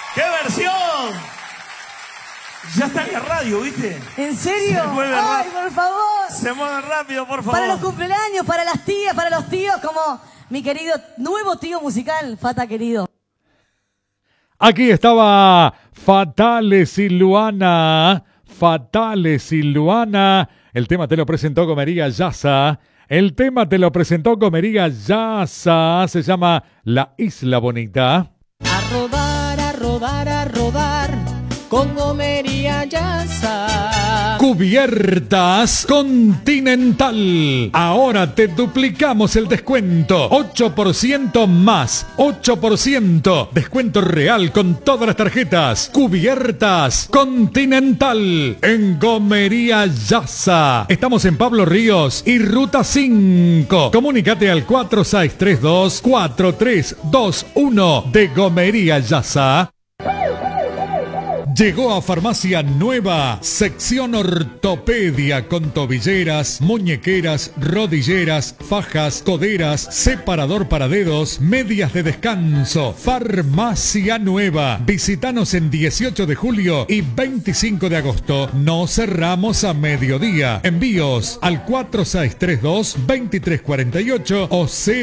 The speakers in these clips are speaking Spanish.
¡Qué versión! Ya está en la radio, ¿viste? ¿En serio? ¡Ay, por favor! Se mueve rápido, por favor. Para los cumpleaños, para las tías, para los tíos, como mi querido nuevo tío musical, Fata querido. Aquí estaba Fatales y Luana. Fatales y Luana. El tema te lo presentó Comería Yasa. El tema te lo presentó Comería Yasa. Se llama La Isla Bonita. A rodar, a rodar, a rodar, con Comería Yasa. Cubiertas Continental. Ahora te duplicamos el descuento. 8% más. 8%. Descuento real con todas las tarjetas. Cubiertas Continental. En Comería Yasa. Estamos en Pablo Ríos y Ruta 5. Comunícate al 4632-4321 de Comería Yasa. Llegó a Farmacia Nueva, sección ortopedia con tobilleras, muñequeras, rodilleras, fajas, coderas, separador para dedos, medias de descanso. Farmacia Nueva. Visítanos en 18 de julio y 25 de agosto. No cerramos a mediodía. Envíos al 4632-2348 o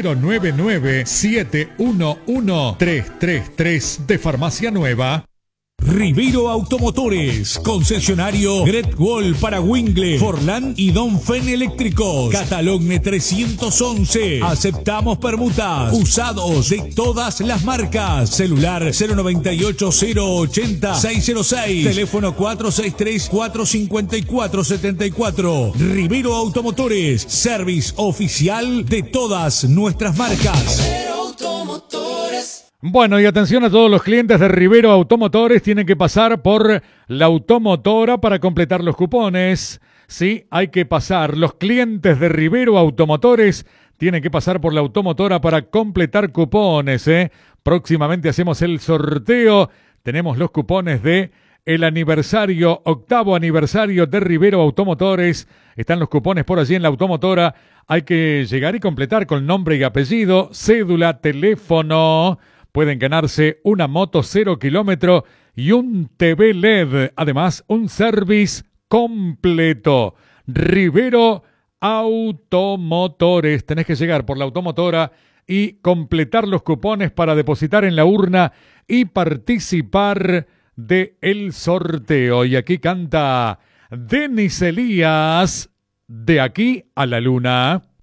099-711-333 de Farmacia Nueva. Rivero Automotores, concesionario Great Wall para Wingle, Forlán y Donfen Eléctricos. Catalogne 311. Aceptamos permutas. Usados de todas las marcas. Celular 098-080-606. Teléfono 463-454-74. Rivero Automotores, service oficial de todas nuestras marcas. Rivero Automotores. Bueno, y atención a todos los clientes de Rivero Automotores, tienen que pasar por la automotora para completar los cupones. Sí, hay que pasar. Los clientes de Rivero Automotores tienen que pasar por la automotora para completar cupones, ¿eh? Próximamente hacemos el sorteo. Tenemos los cupones de el aniversario, 8º aniversario de Rivero Automotores. Están los cupones por allí en la automotora. Hay que llegar y completar con nombre y apellido, cédula, teléfono. Pueden ganarse una moto 0 kilómetro y un TV LED. Además, un service completo. Rivero Automotores. Tenés que llegar por la automotora y completar los cupones para depositar en la urna y participar del sorteo. Y aquí canta Denis Elías, De aquí a la luna.